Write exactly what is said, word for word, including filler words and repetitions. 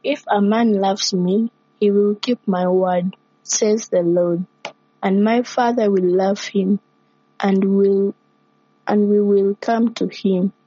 If a man loves me, he will keep my word, says the Lord, and my Father will love him, and will and we will come to him